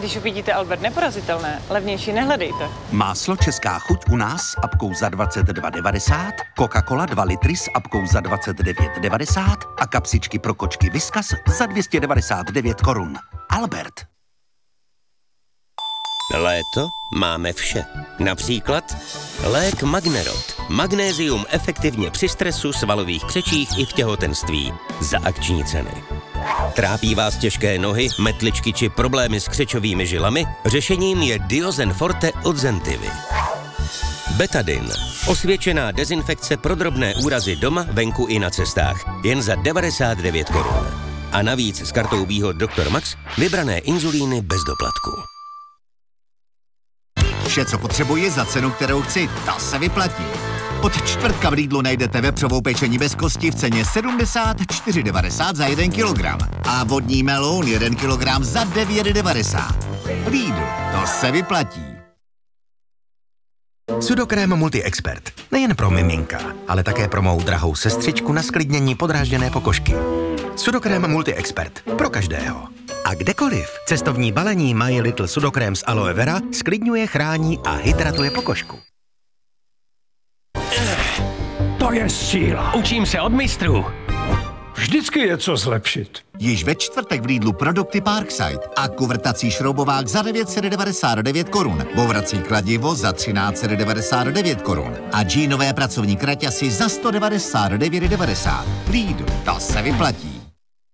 Když uvidíte Albert neporazitelné, levnější nehledejte. Máslo Česká chuť u nás s apkou za 22,90, Coca-Cola 2 litry s apkou za 29,90 a kapsičky pro kočky Whiskas za 299 korun. Albert. Léto máme vše. Například lék Magnerot. Magnézium efektivně při stresu, svalových křečích i v těhotenství. Za akční ceny. Trápí vás těžké nohy, metličky či problémy s křečovými žilami? Řešením je Diozen Forte od Zentivy. Betadin. Osvědčená dezinfekce pro drobné úrazy doma, venku i na cestách. Jen za 99 korun. A navíc s kartou výhod Dr. Max vybrané inzulíny bez doplatku. Vše, co potřebuji za cenu, kterou chci, ta se vyplatí. Od čtvrtka v Lidlu najdete vepřovou pečení bez kosti v ceně 74,90 za 1 kilogram. A vodní meloun 1 kilogram za 9,90. Lidl, to se vyplatí. Sudokrém Multi-Expert. Nejen pro miminka, ale také pro mou drahou sestřičku na sklidnění podrážděné pokožky. Sudokrém Multi-Expert. Pro každého. A kdekoliv. Cestovní balení My Little Sudokrém z aloe vera sklidňuje, chrání a hydratuje pokožku. To je síla. Učím se od mistrů. Vždycky je co zlepšit. Již ve čtvrtek v Lidlu produkty Parkside a kuvrtací šroubovák za 999 korun, bourací kladivo za 1399 korun a džínové pracovní kraťasy za 199,90. Lidl, to se vyplatí.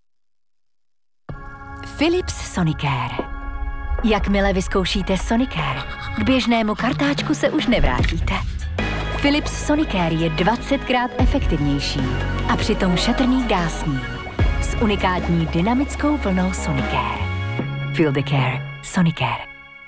Philips Sonicare. Jakmile vyzkoušíte Sonicare, k běžnému kartáčku se už nevrátíte. Philips Sonicare je 20krát efektivnější a přitom šetrný k dásním. S unikátní dynamickou vlnou Sonicare. Feel the care. Sonicare.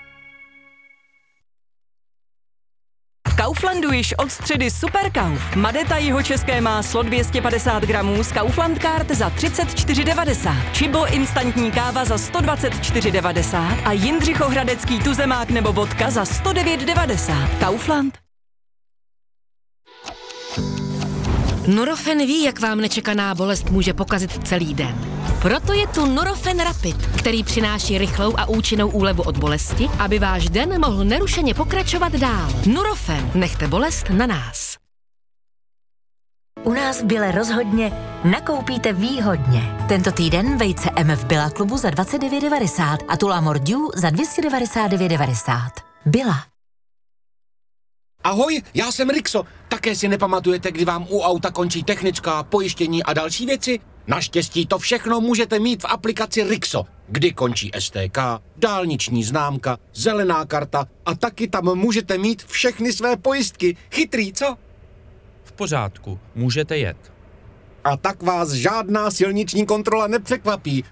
V Kauflandu již od středy Superkauf. Madeta jihočeské máslo 250 gramů z Kaufland Card za 34,90. Čibo instantní káva za 124,90 a Jindřichohradecký tuzemák nebo vodka za 109,90. Kaufland. Nurofen ví, jak vám nečekaná bolest může pokazit celý den. Proto je tu Nurofen Rapid, který přináší rychlou a účinnou úlevu od bolesti, aby váš den mohl nerušeně pokračovat dál. Nurofen, nechte bolest na nás. U nás v Bile rozhodně nakoupíte výhodně. Tento týden vejce MF Billa klubu za 29,90 a Tula Mordiu za 299,90. Billa. Ahoj, já jsem Rixo. Také si nepamatujete, kdy vám u auta končí technická, pojištění a další věci? Naštěstí to všechno můžete mít v aplikaci Rixo, kdy končí STK, dálniční známka, zelená karta a taky tam můžete mít všechny své pojistky. Chytrý, co? V pořádku, můžete jet. A tak vás žádná silniční kontrola nepřekvapí,